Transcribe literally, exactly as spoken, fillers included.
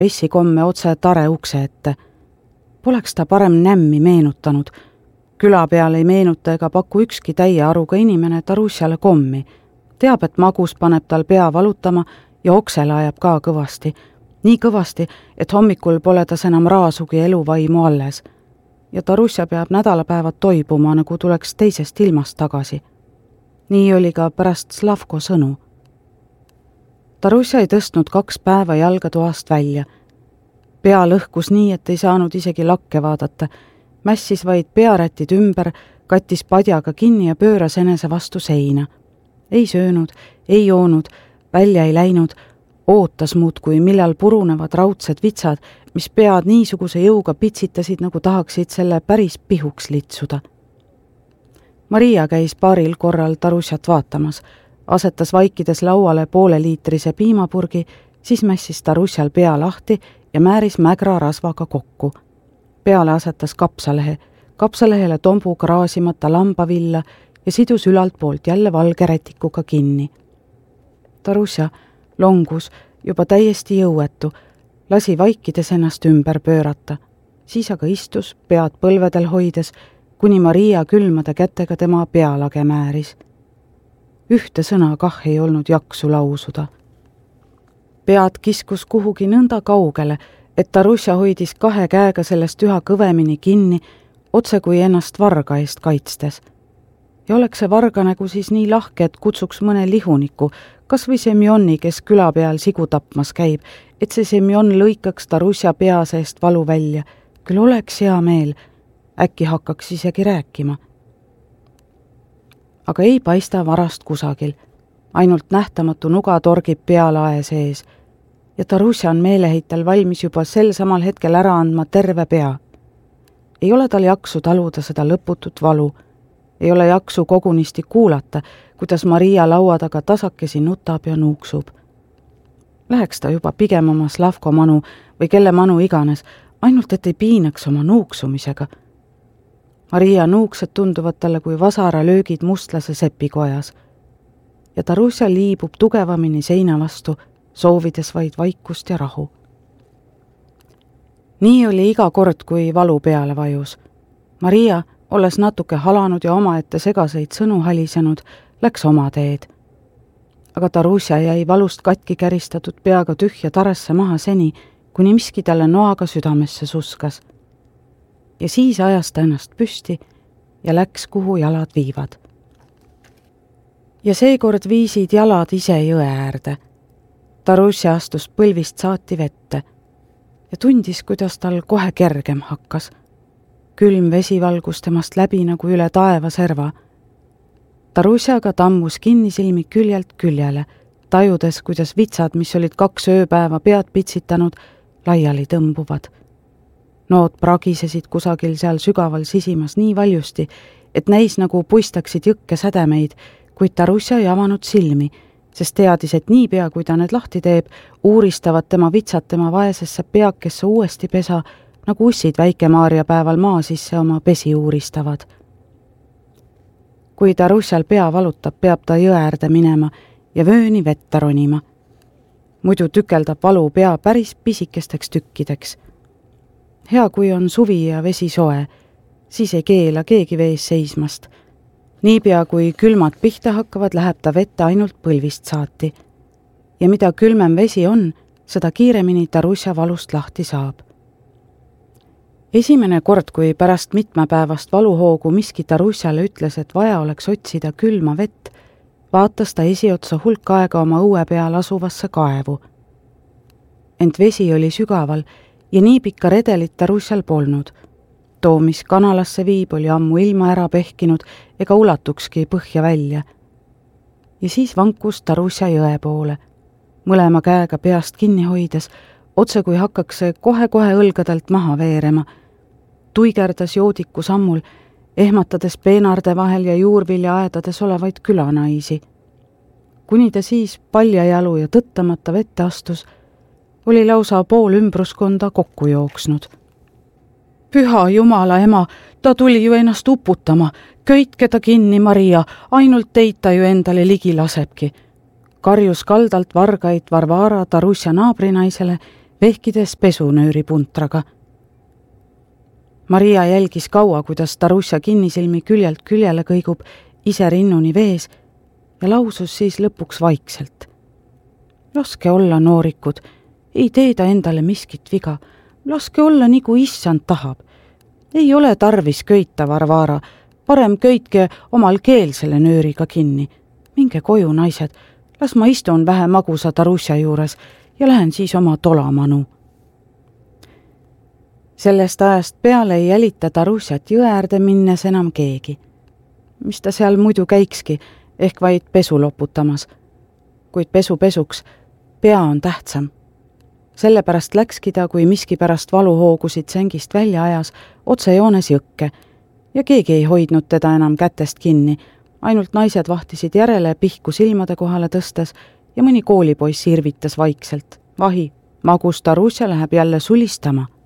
Ressikomme otse tare ukse ette. Poleks ta parem nämmi meenutanud. Küla peal ei meenuta ega paku ükski täie aruga inimene Tarussiale kommi. Teab, et magus paneb tal pea valutama ja oksele ajab ka kõvasti. Nii kõvasti, et hommikul pole tas enam raasugi eluvaimu alles. Ja Tarussia peab nädalapäevad toibuma, nagu tuleks teisest ilmast tagasi. Nii oli ka pärast Slavko sõnu. Tarussia ei tõstnud kaks päeva jalga toast välja. Pea lõhkus nii, et ei saanud isegi lakke vaadata. Mässis vaid pearätid ümber, kattis padjaga kinni ja pööras enese vastu seina. Ei söönud, ei joonud, välja ei läinud, ootas muudkui, millal purunevad raudsed vitsad, mis pead niisuguse jõuga pitsitasid, nagu tahaksid selle päris pihuks litsuda. Maria käis paaril korral Tarussiat vaatamas, asetas vaikides lauale pooleliitrise piimapurgi, siis mässis Tarussial pea lahti ja määris mägra rasvaga kokku. Peale asetas kapsalehe, kapsalehele tombu kraasimata lambavilla ja sidus ülalt poolt jälle valge rätikuga kinni. Tarussia longus, juba täiesti jõuetu, lasi vaikides ennast ümber pöörata, siis aga istus, pead põlvedel hoides, kuni Maria külmade kätega tema pealage määris. Ühte sõna kah ei olnud jaksu lausuda. Pead kiskus kuhugi nõnda kaugele, et Tarussia hoidis kahe käega sellest üha kõvemini kinni, otse kui ennast varga eest kaitstes. Ja oleks see varga nagu siis nii lahke, et kutsuks mõne lihuniku, kas või Semjoni, kes küla peal sigu tapmas käib, et see Semjon lõikaks Tarussia pea seest valu välja. Küll oleks hea meel, äkki hakkaks isegi rääkima. Aga ei paista varast kusagil, ainult nähtamatu nuga torgib pealae sees ja Tarussia on meeleheitel valmis juba sel samal hetkel ära andma terve pea. Ei ole tal jaksu taluda seda lõputut valu, ei ole jaksu kogunisti kuulata, kuidas Maria laua taga tasakesi nutab ja nuuksub. Läheks ta juba pigem oma Slavko manu või kelle manu iganes, ainult et ei piinaks oma nuuksumisega. Maria nuuksed tunduvad talle kui vasara löögid mustlase sepikojas ja Tarussia liibub tugevamini seina vastu, soovides vaid vaikust ja rahu. Nii oli iga kord, kui valu peale vajus. Maria, olles natuke halanud ja omaette segaseid sõnu halisenud, läks oma teed. Aga Tarussia jäi valust katki käristatud peaga tühja taresse maha seni, kuni miski talle noaga südamesse suskas. Ja siis ajas ta ennast püsti ja läks, kuhu jalad viivad. Ja seekord viisid jalad ise jõe äärde. Tarussia astus põlvist saati vette ja tundis, kuidas tal kohe kergem hakkas. Külm vesi valgus temast läbi nagu üle taeva serva. Tarussia aga tammus kinnisilmi küljelt küljele, tajudes, kuidas vitsad, mis olid kaks ööpäeva pead pitsitanud, laiali tõmbuvad. Nood pragisesid kusagil seal sügaval sisimas nii valjusti, et näis nagu puistaksid jõkke sädemeid, kuid Tarussia ei avanud silmi, sest teadis, et niipea, kui ta need lahti teeb, uuristavad tema vitsad tema vaesesse peakesse uuesti pesa, nagu ussid väike-Maaria päeval maa sisse oma pesi uuristavad. Kui Tarussial pea valutab, peab ta jõe äärde minema ja vööni vetta ronima. Muidu tükeldab valu pea päris pisikesteks tükkideks. Hea, kui on suvi ja vesi soe, siis ei keela keegi vees seismast. Niipea, kui külmad pihta hakkavad, läheb ta vette ainult põlvist saati. Ja mida külmem vesi on, seda kiiremini Tarussia valust lahti saab. Esimene kord, kui pärast mitmepäevast valuhoogu miski Tarussiale ütles, et vaja oleks otsida külma vett, vaatas ta esiotsa hulk aega oma õue peal asuvasse kaevu. Ent vesi oli sügaval ja nii pikka redelit Tarussial polnud. Too, mis kanalasse viib, oli ammu ilma ära pehkinud ega ulatukski põhja välja. Ja siis vankus Tarussia jõe poole, mõlema käega peast kinni hoides, otse kui hakkaks see kohe-kohe õlgadelt maha veerema. Tuigerdas joodiku sammul, ehmatades peenarde vahel ja juurvilja aedades olevaid külanaisi. Kuni ta siis paljajalu ja tõttamata vette astus, oli lausa pool ümbruskonda kokku jooksnud. Püha Jumala ema, ta tuli ju ennast uputama, köitke ta kinni, Maria, ainult teid ta ju endale ligi lasebki. Karjus kaldalt vargaid Varvara Tarussia naabrinaisele, vehkides pesunööri puntraga. Maria jälgis kaua, kuidas Darusha kinnisilmi küljelt küljele kõigub ise rinnuni vees ja lausus siis lõpuks vaikselt. Laske olla, noorikud, ei teeda endale miskit viga, laske olla nagu issand tahab. Ei ole tarvis köita, Varvara, parem köitke omal keel selle nööriga kinni. Minge koju, naised, las ma istun vähe magusa Darusha juures ja lähen siis oma tolamanu. Sellest ajast peale ei jälita Darushat jõe äärde minnes enam keegi. Mis ta seal muidu käikski, ehk vaid pesu loputamas. Kuid pesu pesuks, pea on tähtsam. Sellepärast läkski ta, kui miski pärast valuhoogusid sängist välja ajas, otsejoones jõkke ja keegi ei hoidnud teda enam kätest kinni, ainult naised vahtisid järele pihku silmade kohale tõstes ja mõni koolipoiss irvitas vaikselt. Vahi, magus Darusha läheb jälle sulistama.